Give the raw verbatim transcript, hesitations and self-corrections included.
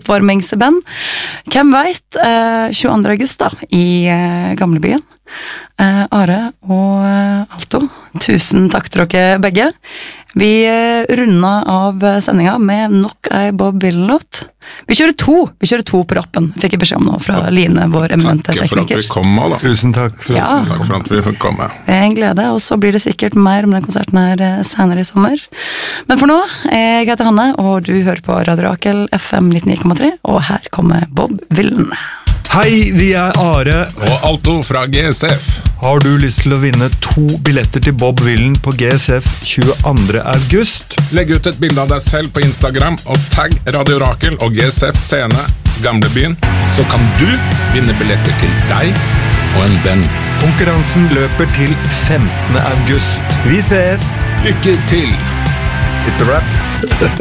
oppvarmingsband. Hvem vet, eh, tjueandre august da, i eh, Gamlebyen. Eh, Are og eh, Alto, tusen takk til dere begge. Vi eh, rundet av sendinga med nok ei Bob Dylan-låt. Vi kjører to, vi kjører to på rappen, fikk jeg beskjed om nå fra Line, vår eminente tekniker. Takk for at vi kom da. Tusen takk. Tusen Ja. takk for at vi fikk komme. Det er en glede, og så blir det sikkert mer om den konserten her eh, senere i sommer. Men for nå, jeg heter Hanne, og du hører på Radio Rakel F M nittifire komma tre, og her kommer Bob Dylan. Hei, vi er Are. Og Alto fra G S F. Har du lyst til å vinne to billetter til Bob Dylan på G S F tjueandre august? Legg ut et bilde av deg selv på Instagram og tagg Radio Rakel og G S F Scene Gamlebyen, så kan du vinne billetter til deg og en venn. Konkurransen løper til femtende august. Vi ses! Lykke til! It's a wrap.